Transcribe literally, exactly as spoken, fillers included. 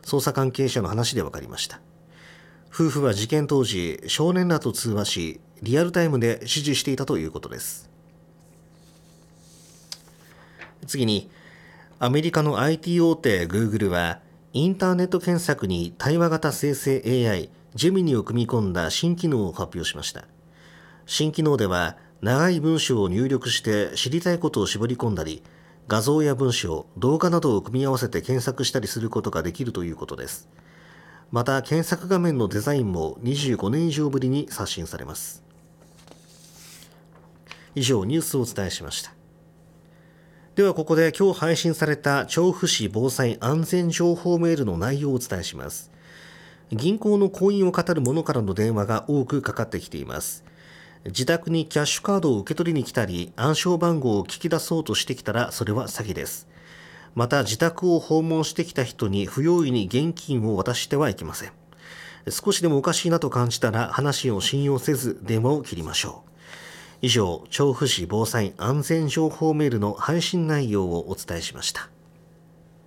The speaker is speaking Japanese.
捜査関係者の話で分かりました。夫婦は事件当時、少年らと通話し、リアルタイムで指示していたということです。次に、アメリカの アイティー 大手 Google は、インターネット検索に対話型生成 エーアイ、ジェミニを組み込んだ新機能を発表しました。新機能では、長い文章を入力して知りたいことを絞り込んだり、画像や文章、動画などを組み合わせて検索したりすることができるということです。また、検索画面のデザインもにじゅうごねん以上ぶりに刷新されます。以上、ニュースをお伝えしました。ではここで今日配信された調布市防災安全情報メールの内容をお伝えします。銀行の行員を語る者からの電話が多くかかってきています。自宅にキャッシュカードを受け取りに来たり、暗証番号を聞き出そうとしてきたらそれは詐欺です。また自宅を訪問してきた人に不用意に現金を渡してはいけません。少しでもおかしいなと感じたら話を信用せず電話を切りましょう。以上、調布市防災安全情報メールの配信内容をお伝えしました。